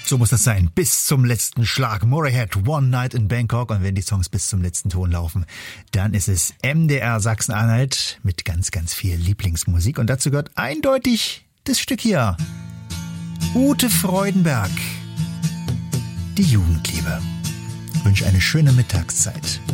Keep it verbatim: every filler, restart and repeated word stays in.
So muss das sein. Bis zum letzten Schlag. Motorhead, One Night in Bangkok. Und wenn die Songs bis zum letzten Ton laufen, dann ist es M D R Sachsen-Anhalt mit ganz, ganz viel Lieblingsmusik. Und dazu gehört eindeutig das Stück hier. Ute Freudenberg. Die Jugendliebe. Ich wünsche eine schöne Mittagszeit.